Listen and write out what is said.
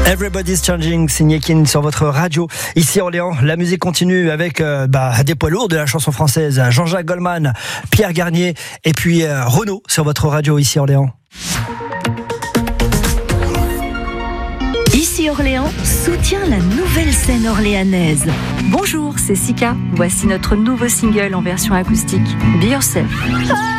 Everybody's Changing, signé Kin sur votre radio. Ici Orléans, la musique continue avec des poids lourds de la chanson française. Jean-Jacques Goldman, Pierre Garnier et puis Renaud sur votre radio ici Orléans. Ici Orléans soutient la nouvelle scène orléanaise. Bonjour, c'est Sika. Voici notre nouveau single en version acoustique, Be Yourself.